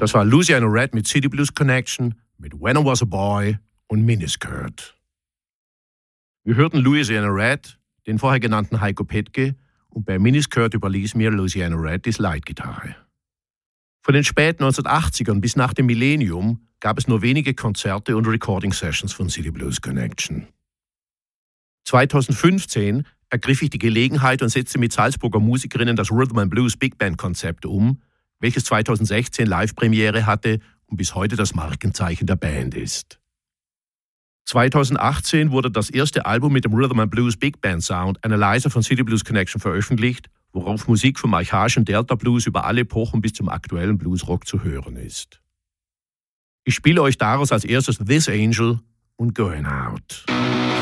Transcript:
Das war Louisiana Red mit City Blues Connection, mit When I Was a Boy und Miniskirt. Wir hörten Louisiana Red, den vorher genannten Heiko Petke, und bei Miniskirt überließ mir Louisiana Red die Slide-Gitarre. Von den späten 1980ern bis nach dem Millennium gab es nur wenige Konzerte und Recording-Sessions von City Blues Connection. 2015 ergriff ich die Gelegenheit und setzte mit Salzburger Musikerinnen das Rhythm and Blues Big Band Konzept um, welches 2016 Live-Premiere hatte und bis heute das Markenzeichen der Band ist. 2018 wurde das erste Album mit dem Rhythm and Blues Big Band Sound Analyzer von City Blues Connection veröffentlicht, worauf Musik vom archaischen Delta Blues über alle Epochen bis zum aktuellen Bluesrock zu hören ist. Ich spiele euch daraus als erstes This Angel und Going Out.